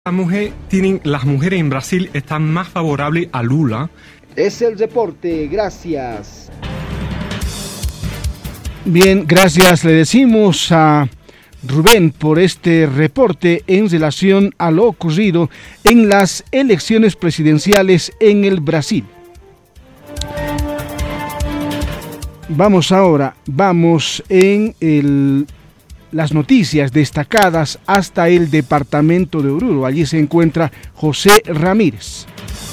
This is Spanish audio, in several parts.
Las mujeres en Brasil están más favorables a Lula. Es el reporte, gracias. Bien, gracias le decimos a Rubén por este reporte en relación a lo ocurrido en las elecciones presidenciales en el Brasil. Vamos en las noticias destacadas hasta el departamento de Oruro. Allí se encuentra José Ramírez.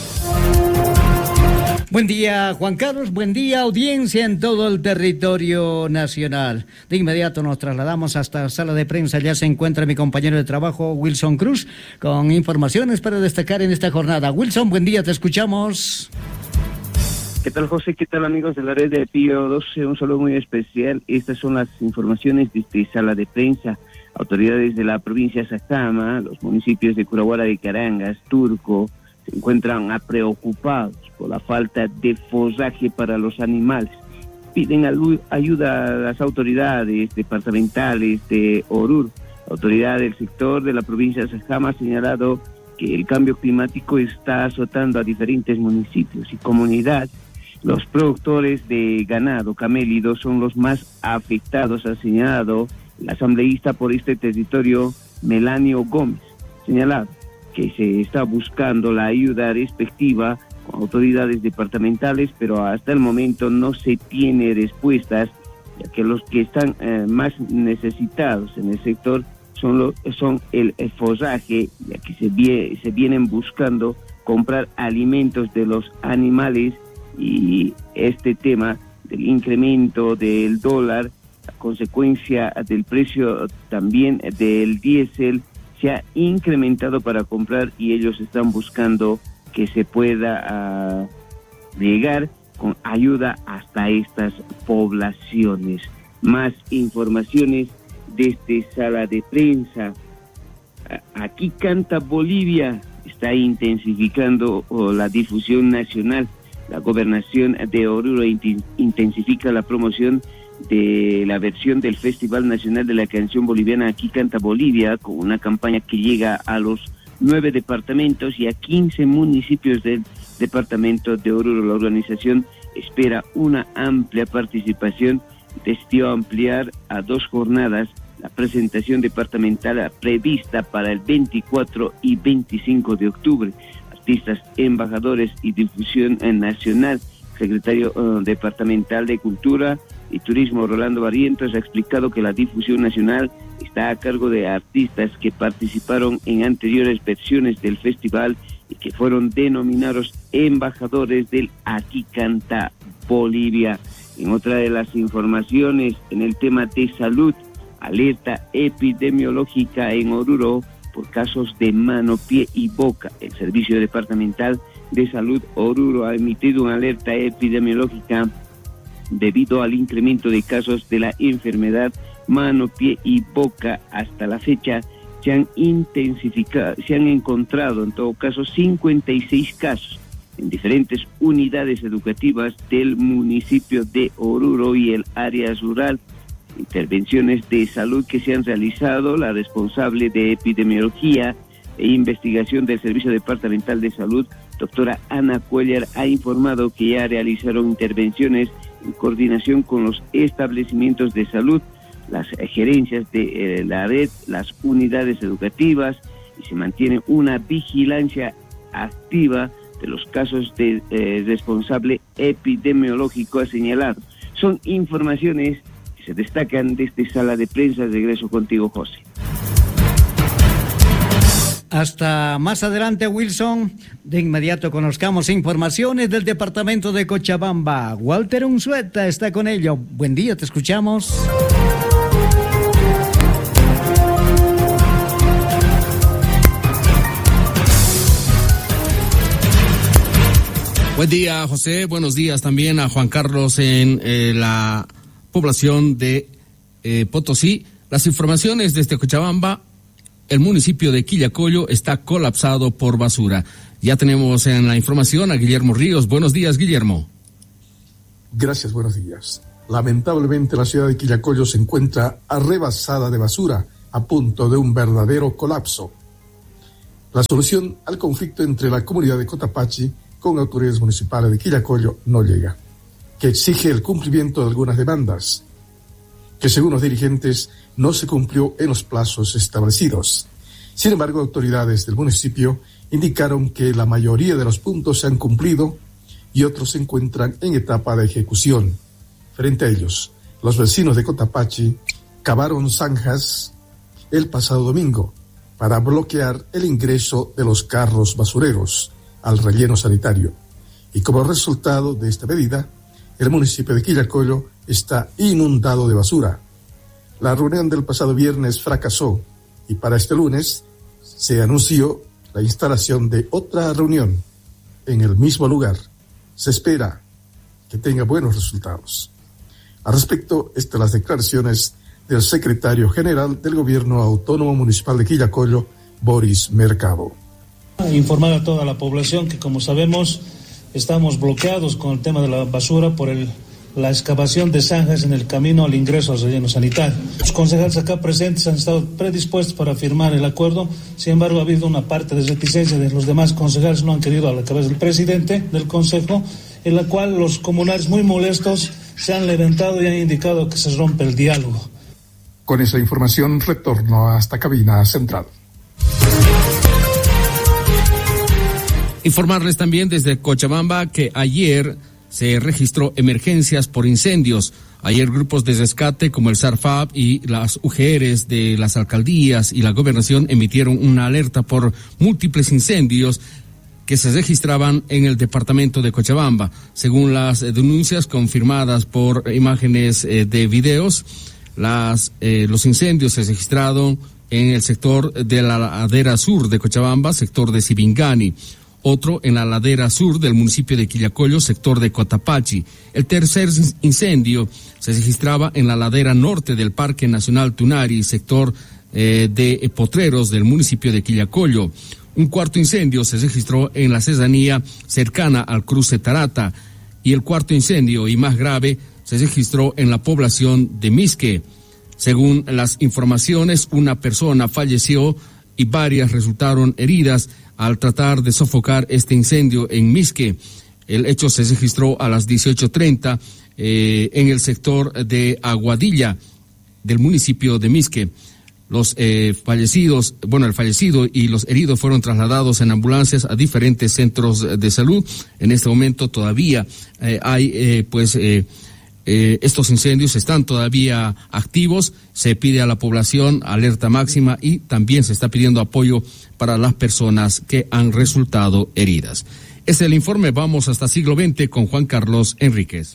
Buen día, Juan Carlos, buen día, audiencia en todo el territorio nacional. De inmediato nos trasladamos hasta la sala de prensa. Ya se encuentra mi compañero de trabajo, Wilson Cruz, con informaciones para destacar en esta jornada. Wilson, buen día, te escuchamos. ¿Qué tal, José? ¿Qué tal, amigos de la red de Pío 12? Un saludo muy especial. Estas son las informaciones de esta sala de prensa. Autoridades de la provincia de Sajama, los municipios de Curahuara de Carangas, Turco, se encuentran preocupados por la falta de forraje para los animales. Piden ayuda a las autoridades departamentales de Oruro. La autoridad del sector de la provincia de Sajama ha señalado que el cambio climático está azotando a diferentes municipios y comunidades. Los productores de ganado camélido son los más afectados, ha señalado el asambleísta por este territorio, Melanio Gómez. Señalado que se está buscando la ayuda respectiva con autoridades departamentales, pero hasta el momento no se tiene respuestas, ya que los que están más necesitados en el sector son el forraje, ya que se vienen buscando comprar alimentos de los animales, y este tema del incremento del dólar, a consecuencia del precio también del diésel, se ha incrementado para comprar y ellos están buscando que se pueda llegar con ayuda hasta estas poblaciones. Más informaciones desde sala de prensa. Aquí canta Bolivia, está intensificando la difusión nacional. La gobernación de Oruro intensifica la promoción de la versión del Festival Nacional de la Canción Boliviana Aquí Canta Bolivia, con una campaña que llega a los 9 departamentos y a 15 municipios del departamento de Oruro. La organización espera una amplia participación y decidió ampliar a 2 jornadas la presentación departamental prevista para el 24 y 25 de octubre. Artistas, embajadores y difusión nacional. Secretario departamental de Cultura y Turismo, Rolando Barrientos, ha explicado que la difusión nacional está a cargo de artistas que participaron en anteriores versiones del festival y que fueron denominados embajadores del Aquí Canta Bolivia. En otra de las informaciones, en el tema de salud, alerta epidemiológica en Oruro por casos de mano, pie y boca. El Servicio Departamental de Salud Oruro ha emitido una alerta epidemiológica debido al incremento de casos de la enfermedad mano, pie y boca. Hasta la fecha se han encontrado en todo caso 56 casos en diferentes unidades educativas del municipio de Oruro y el área rural. Intervenciones de salud que se han realizado. La responsable de epidemiología e investigación del Servicio Departamental de Salud, doctora Ana Cuellar, ha informado que ya realizaron intervenciones en coordinación con los establecimientos de salud, las gerencias de la red, las unidades educativas, y se mantiene una vigilancia activa de los casos de responsable epidemiológico, ha señalado. Son informaciones que se destacan desde sala de prensa. Regreso contigo, José. Hasta más adelante, Wilson. De inmediato conozcamos informaciones del departamento de Cochabamba. Walter Unzueta está con ello. Buen día, te escuchamos. Buen día, José. Buenos días también a Juan Carlos en la población de Potosí. Las informaciones desde Cochabamba. El municipio de Quillacollo está colapsado por basura. Ya tenemos en la información a Guillermo Ríos. Buenos días, Guillermo. Gracias, buenos días. Lamentablemente la ciudad de Quillacollo se encuentra arrebasada de basura, a punto de un verdadero colapso. La solución al conflicto entre la comunidad de Cotapachi con autoridades municipales de Quillacollo no llega, que exige el cumplimiento de algunas demandas, que según los dirigentes no se cumplió en los plazos establecidos. Sin embargo, autoridades del municipio indicaron que la mayoría de los puntos se han cumplido y otros se encuentran en etapa de ejecución. Frente a ellos, los vecinos de Cotapachi cavaron zanjas el pasado domingo para bloquear el ingreso de los carros basureros al relleno sanitario. Y como resultado de esta medida, el municipio de Quillacollo está inundado de basura. La reunión del pasado viernes fracasó y para este lunes se anunció la instalación de otra reunión en el mismo lugar. Se espera que tenga buenos resultados. Al respecto, estas las declaraciones del secretario general del Gobierno Autónomo Municipal de Quillacollo, Boris Mercado. Informar a toda la población que, como sabemos, estamos bloqueados con el tema de la basura por la excavación de zanjas en el camino al ingreso al relleno sanitario. Los concejales acá presentes han estado predispuestos para firmar el acuerdo, sin embargo ha habido una parte de reticencia de los demás concejales, no han querido a la cabeza del presidente del consejo, en la cual los comunales muy molestos se han levantado y han indicado que se rompe el diálogo. Con esa información retorno a esta cabina central. Informarles también desde Cochabamba que ayer se registró emergencias por incendios. Ayer grupos de rescate como el SARFAP y las UGRs de las alcaldías y la gobernación emitieron una alerta por múltiples incendios que se registraban en el departamento de Cochabamba. Según las denuncias confirmadas por imágenes de videos, los incendios se registraron en el sector de la ladera sur de Cochabamba, sector de Sibingani. Otro en la ladera sur del municipio de Quillacollo, sector de Cotapachi. El tercer incendio se registraba en la ladera norte del Parque Nacional Tunari, sector de Potreros del municipio de Quillacollo. Un cuarto incendio se registró en la serranía cercana al cruce Tarata. Y el cuarto incendio, y más grave, se registró en la población de Misque. Según las informaciones, una persona falleció y varias resultaron heridas al tratar de sofocar este incendio en Misque. El hecho se registró a las 18:30 en el sector de Aguadilla del municipio de Misque. El fallecido y los heridos fueron trasladados en ambulancias a diferentes centros de salud. En este momento todavía estos incendios están todavía activos. Se pide a la población alerta máxima y también se está pidiendo apoyo para las personas que han resultado heridas. Es el informe. Vamos hasta siglo XX con Juan Carlos Enríquez.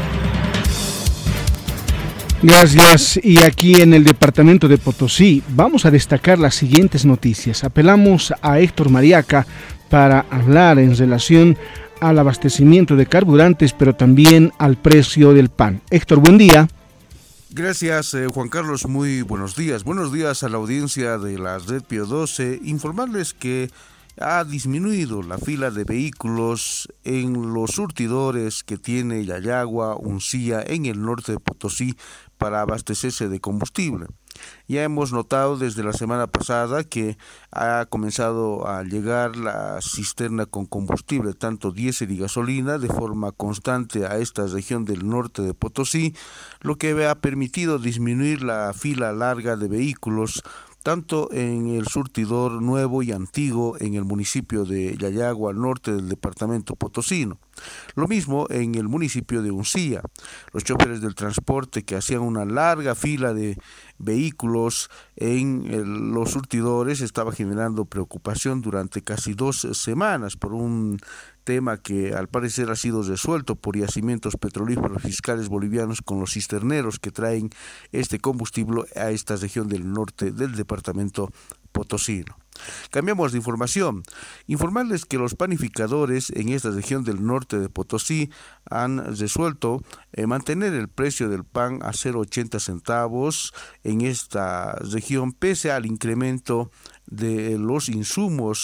Gracias. Y aquí en el departamento de Potosí vamos a destacar las siguientes noticias. Apelamos a Héctor Mariaca para hablar en relación al abastecimiento de carburantes, pero también al precio del pan. Héctor, buen día. Gracias, Juan Carlos. Muy buenos días. Buenos días a la audiencia de la Red Pío 12. Informarles que ha disminuido la fila de vehículos en los surtidores que tiene Yayagua, Uncía, en el norte de Potosí, para abastecerse de combustible. Ya hemos notado desde la semana pasada que ha comenzado a llegar la cisterna con combustible, tanto diésel y gasolina, de forma constante a esta región del norte de Potosí, lo que ha permitido disminuir la fila larga de vehículos, tanto en el surtidor nuevo y antiguo en el municipio de Yayagua, al norte del departamento potosino. Lo mismo en el municipio de Uncía. Los choferes del transporte que hacían una larga fila de vehículos en los surtidores estaba generando preocupación durante casi 2 semanas por un tema que al parecer ha sido resuelto por Yacimientos Petrolíferos Fiscales Bolivianos con los cisterneros que traen este combustible a esta región del norte del departamento potosino. Cambiamos de información. Informarles que los panificadores en esta región del norte de Potosí han resuelto mantener el precio del pan a 0,80 centavos en esta región, pese al incremento de los insumos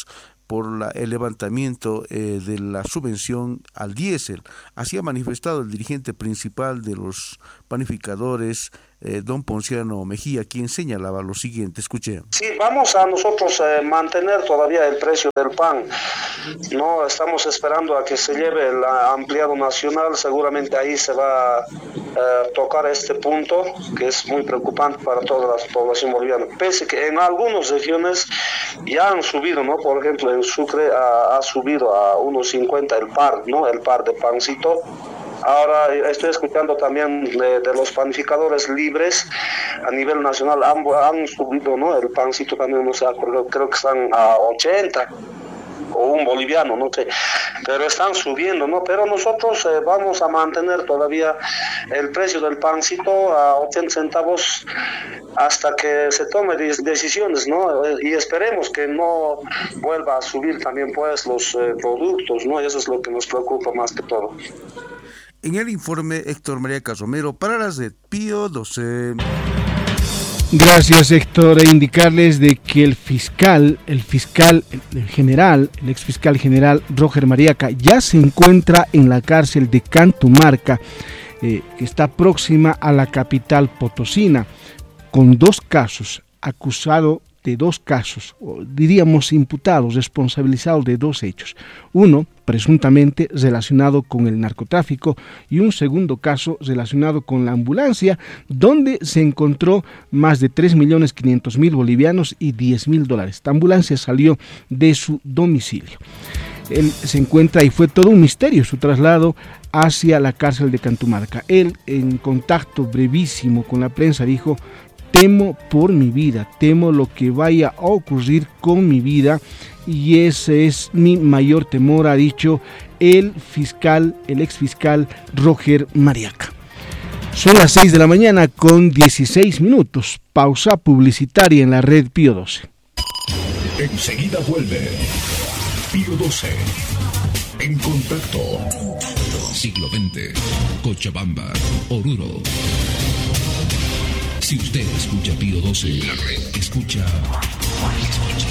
por el levantamiento de la subvención al diésel. Así ha manifestado el dirigente principal de los panificadores, don Ponciano Mejía, quien señalaba lo siguiente. Escuche. Sí, vamos a nosotros mantener todavía el precio del pan. No estamos esperando a que se lleve el ampliado nacional. Seguramente ahí se va a tocar este punto, que es muy preocupante para toda la población boliviana. Pese que en algunas regiones ya han subido, ¿no? Por ejemplo, en Sucre ha subido a 1.50 el par, ¿no? El par de pancito. Ahora estoy escuchando también de los panificadores libres a nivel nacional, han subido, ¿no? El pancito también, no sé, creo que están a 80 o un boliviano, no sé, pero están subiendo, ¿no? Pero nosotros vamos a mantener todavía el precio del pancito a 80 centavos hasta que se tome decisiones, ¿no? Y esperemos que no vuelva a subir también pues los productos, ¿no? Eso es lo que nos preocupa más que todo. En el informe, Héctor María Casomero para la Red Pío 12. Gracias, Héctor. Indicarles de que el ex fiscal general Roger Mariaca ya se encuentra en la cárcel de Cantumarca, que está próxima a la capital potosina, con acusado de dos casos, o diríamos imputados, responsabilizados de dos hechos. Uno, presuntamente relacionado con el narcotráfico, y un segundo caso relacionado con la ambulancia, donde se encontró más de 3.500.000 bolivianos y $10.000. Esta ambulancia salió de su domicilio. Él se encuentra, y fue todo un misterio su traslado hacia la cárcel de Cantumarca. Él, en contacto brevísimo con la prensa, dijo: temo por mi vida, temo lo que vaya a ocurrir con mi vida, y ese es mi mayor temor, ha dicho el ex fiscal Roger Mariaca. Son las 6 de la mañana con 16 minutos. Pausa publicitaria en la Red Pío 12. Enseguida vuelve Pío 12. En contacto. Siglo XX. Cochabamba. Oruro. Si usted escucha Pío 12, escucha